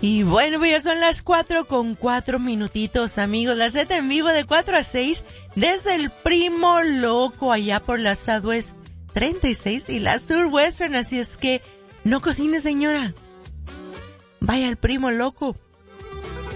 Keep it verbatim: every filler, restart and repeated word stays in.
Y bueno, pues ya son las cuatro con cuatro minutitos, amigos. La Z en vivo de cuatro a seis desde el Primo Loco, allá por la Southwest treinta y seis y la Surwestern. Así es que no cocine, señora. Vaya al Primo Loco